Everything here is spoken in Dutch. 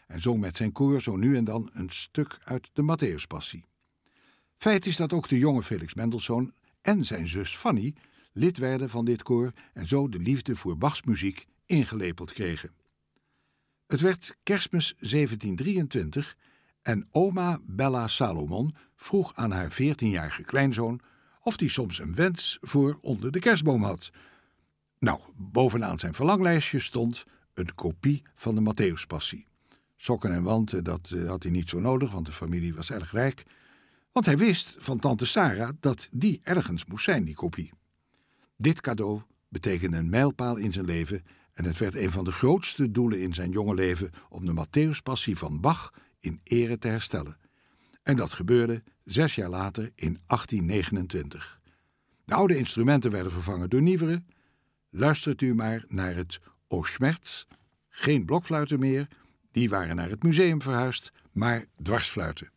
en zong met zijn koor zo nu en dan een stuk uit de Matthäuspassie. Feit is dat ook de jonge Felix Mendelssohn en zijn zus Fanny lid werden van dit koor en zo de liefde voor Bachs muziek ingelepeld kregen. Het werd Kerstmis 1723 en oma Bella Salomon vroeg aan haar 14-jarige kleinzoon of die soms een wens voor onder de kerstboom had. Nou, bovenaan zijn verlanglijstje stond een kopie van de Matthäuspassie. Sokken en wanten, dat had hij niet zo nodig, want de familie was erg rijk. Want hij wist van tante Sarah dat die ergens moest zijn, die kopie. Dit cadeau betekende een mijlpaal in zijn leven en het werd een van de grootste doelen in zijn jonge leven om de Matthäuspassie van Bach in ere te herstellen. En dat gebeurde 6 jaar later in 1829. De oude instrumenten werden vervangen door nieuwere. Luistert u maar naar het O Schmerz, geen blokfluiten meer, die waren naar het museum verhuisd, maar dwarsfluiten.